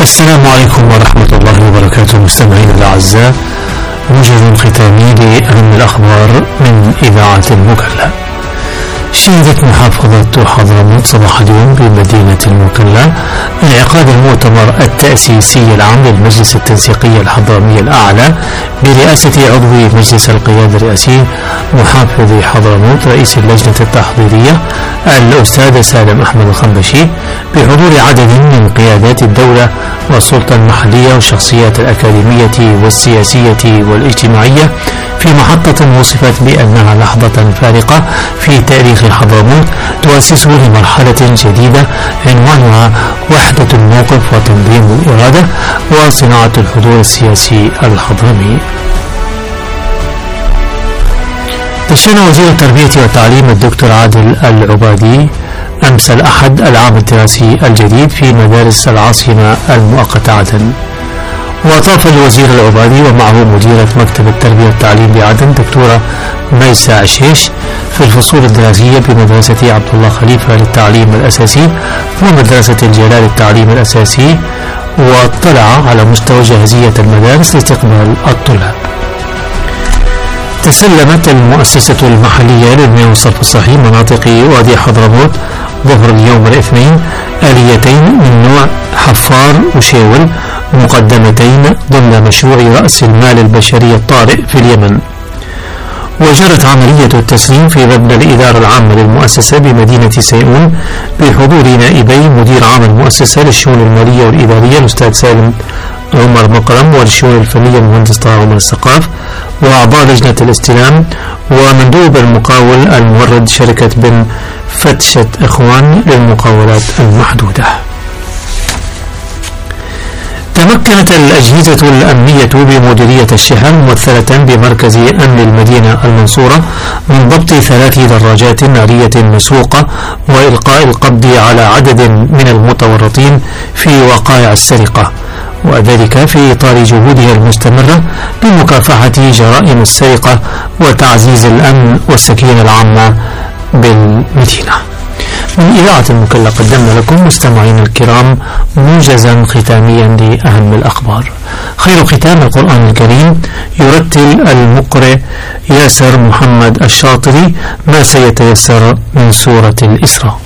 السلام عليكم ورحمة الله وبركاته مستمعينا الأعزاء، موجز ختامي لأهم الأخبار من إذاعة المكلا. شهدت محافظة حضرموت صباح اليوم بمدينة المكلا انعقاد المؤتمر التأسيسي العام للمجلس التنسيقي الحضرمي الأعلى برئاسة عضو مجلس القيادة الرئاسي محافظ حضرموت رئيس اللجنة التحضيرية الأستاذ سالم أحمد الخنبشي بحضور عدد من قيادات الدولة والسلطة المحلية والشخصيات الأكاديمية والسياسية والاجتماعية في محطة وصفت بأنها لحظة فارقة في تاريخ حضرموت تؤسس لمرحلة جديدة عنوانها وحدة الموقف وتنظيم الإرادة وصناعة الحضور السياسي الحضرمي. دشن وزير التربية والتعليم الدكتور عادل العبادي أمس الأحد العام الدراسي الجديد في مدارس العاصمة المؤقتة عدن. وأضاف الوزير العبادي ومعه مديرة مكتب التربية والتعليم بعدن دكتورة ميسة عشيش في الفصول الدراسية بمدرسة عبد الله خليفة للتعليم الأساسي ومدرسة الجلال للتعليم الأساسي، واطلع على مستوى جاهزية المدارس لاستقبال الطلاب. تسلمت المؤسسة المحلية للمياه والصرف الصحي مناطق وادي حضرموت ظهر اليوم الاثنين آليتين من نوع حفار وشاول مقدمتين ضمن مشروع رأس المال البشري الطارئ في اليمن. وجرت عملية التسليم في مبنى الإدارة العامة للمؤسسة بمدينة سيئون بحضور نائبي مدير عام المؤسسة للشؤون المالية والإدارية الأستاذ سالم عمر مكرم والشؤون الفنية المهندس طه عمر السقاف وأعضاء لجنة الاستلام ومندوب المقاول المورد شركة بن فتشة إخوان للمقاولات المحدودة. تمكنت الأجهزة الأمنية بمديرية الشحن ممثلة بمركز أمن المدينة المنصورة من ضبط 3 دراجات نارية مسروقة وإلقاء القبض على عدد من المتورطين في وقائع السرقة، وذلك في إطار جهودها المستمرة بمكافحة جرائم السرقة وتعزيز الأمن والسكينة العامة بالمدينة. من إذاعة المكلا قدمنا لكم مستمعين الكرام موجزا ختاميا لأهم الأخبار. خير ختام القرآن الكريم يرتل المقرئ ياسر محمد الشاطري ما سيتيسر من سورة الإسراء.